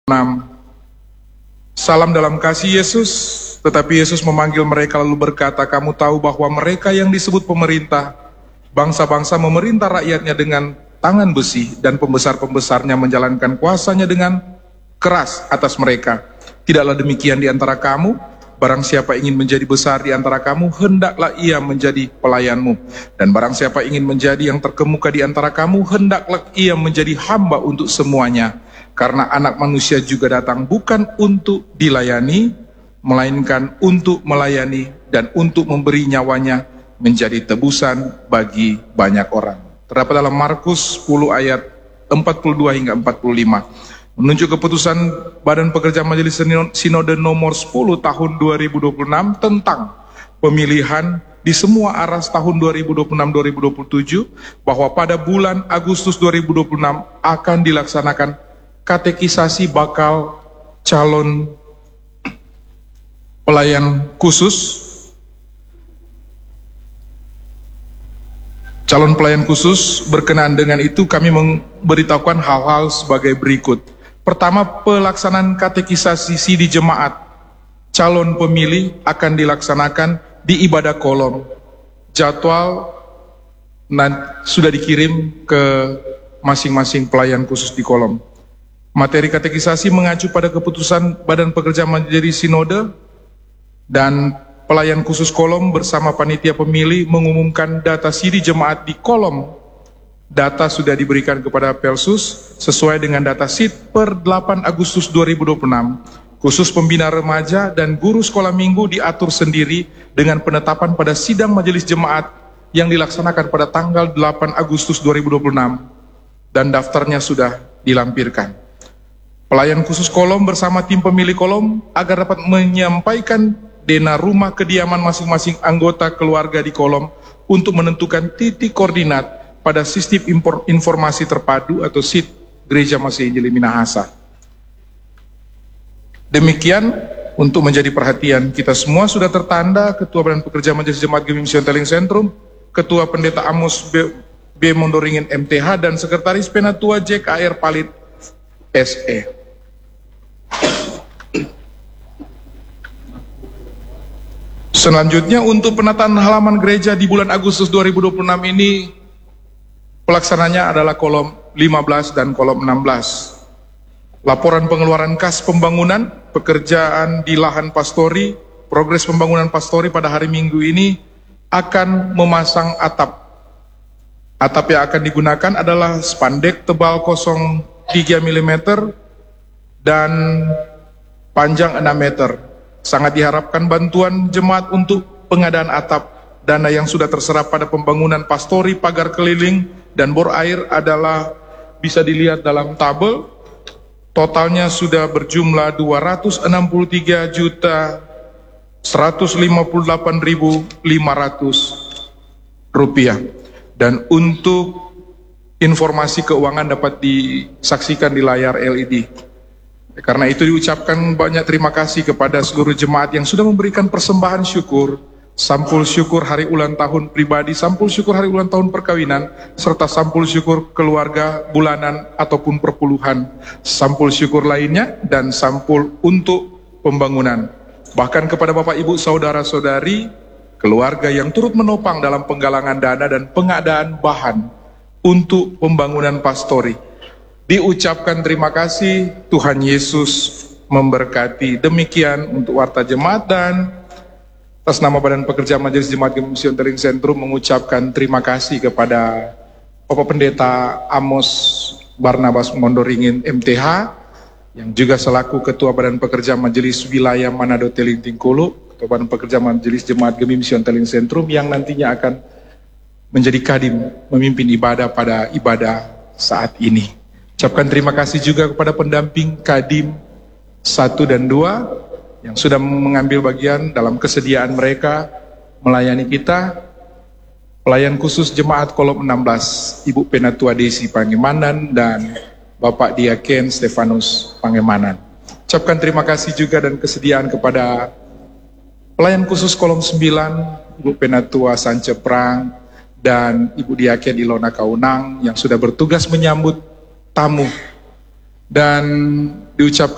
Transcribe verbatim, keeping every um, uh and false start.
enam. Salam dalam kasih Yesus, tetapi Yesus memanggil mereka lalu berkata, kamu tahu bahwa mereka yang disebut pemerintah, bangsa-bangsa memerintah rakyatnya dengan tangan besi, dan pembesar-pembesarnya menjalankan kuasanya dengan keras atas mereka. Tidaklah demikian di antara kamu. Barang siapa ingin menjadi besar di antara kamu, hendaklah ia menjadi pelayanmu. Dan barang siapa ingin menjadi yang terkemuka di antara kamu, hendaklah ia menjadi hamba untuk semuanya. Karena anak manusia juga datang bukan untuk dilayani, melainkan untuk melayani dan untuk memberi nyawanya menjadi tebusan bagi banyak orang. Terdapat dalam Markus sepuluh ayat empat puluh dua hingga empat puluh lima. Menunjuk keputusan Badan Pekerja Majelis Sinode nomor sepuluh tahun dua ribu dua puluh enam tentang pemilihan di semua aras tahun dua ribu dua puluh enam dua ribu dua puluh tujuh, bahwa pada bulan Agustus dua ribu dua puluh enam akan dilaksanakan katekisasi bakal calon pelayan khusus calon pelayan khusus. Berkenaan dengan itu kami memberitahukan hal-hal sebagai berikut. Pertama, pelaksanaan katekisasi di jemaat calon pemilih akan dilaksanakan di ibadah kolom. Jadwal sudah dikirim ke masing-masing pelayan khusus di kolom. Materi katekisasi mengacu pada keputusan Badan Pekerja Majelis Sinode, dan pelayan khusus kolom bersama panitia pemilih mengumumkan data siri jemaat di kolom. Data sudah diberikan kepada Pelsus sesuai dengan data S I D per delapan Agustus dua ribu dua puluh enam. Khusus pembina remaja dan guru sekolah minggu diatur sendiri dengan penetapan pada sidang majelis jemaat yang dilaksanakan pada tanggal delapan Agustus dua ribu dua puluh enam, dan daftarnya sudah dilampirkan. Pelayan khusus kolom bersama tim pemilih kolom agar dapat menyampaikan dena rumah kediaman masing-masing anggota keluarga di kolom untuk menentukan titik koordinat pada sistem informasi terpadu atau S I D Gereja Masih Injili Minahasa. Demikian untuk menjadi perhatian kita semua sudah tertanda Ketua Badan Pekerja Majelis Jemaat Gemim Sion Teling Sentrum, Ketua Pendeta Amos B, B. Mondoringin M T H, dan Sekretaris Penatua J K R Palit S E. Selanjutnya, untuk penataan halaman gereja di bulan Agustus dua ribu dua puluh enam ini, pelaksananya adalah kolom lima belas dan kolom enam belas. Laporan pengeluaran kas pembangunan, pekerjaan di lahan pastori, progres pembangunan pastori pada hari Minggu ini akan memasang atap. Atap yang akan digunakan adalah spandek tebal nol koma tiga milimeter dan panjang enam meter. Sangat diharapkan bantuan jemaat untuk pengadaan atap. Dana yang sudah terserap pada pembangunan pastori, pagar keliling, dan bor air adalah bisa dilihat dalam tabel. Totalnya sudah berjumlah dua ratus enam puluh tiga juta seratus lima puluh delapan ribu lima ratus rupiah. Dan untuk informasi keuangan dapat disaksikan di layar L E D. Karena itu diucapkan banyak terima kasih kepada seluruh jemaat yang sudah memberikan persembahan syukur, sampul syukur hari ulang tahun pribadi, sampul syukur hari ulang tahun perkawinan, serta sampul syukur keluarga bulanan ataupun perpuluhan, sampul syukur lainnya, dan sampul untuk pembangunan. Bahkan kepada Bapak Ibu Saudara-saudari, keluarga yang turut menopang dalam penggalangan dana dan pengadaan bahan untuk pembangunan pastori. Diucapkan terima kasih, Tuhan Yesus memberkati. Demikian untuk warta jemaat, dan atas nama Badan Pekerja Majelis Jemaat Gemim Sion Teling Sentrum mengucapkan terima kasih kepada Bapak Pendeta Amos Barnabas Mondoringin M T H, yang juga selaku Ketua Badan Pekerja Majelis Wilayah Manado Teling Tingkulu, Ketua Badan Pekerja Majelis Jemaat Gemim Sion Teling Sentrum, yang nantinya akan menjadi kadim memimpin ibadah pada ibadah saat ini. Ucapkan terima kasih juga kepada pendamping kadim satu dan dua yang sudah mengambil bagian dalam kesediaan mereka melayani kita. Pelayan khusus jemaat kolom enam belas, Ibu Penatua Desi Pangemanan dan Bapak Diaken Stefanus Pangemanan. Ucapkan terima kasih juga dan kesediaan kepada pelayan khusus kolom sembilan, Ibu Penatua Sanceprang dan Ibu Diaken Ilona Kaunang yang sudah bertugas menyambut tamu, dan diucapkan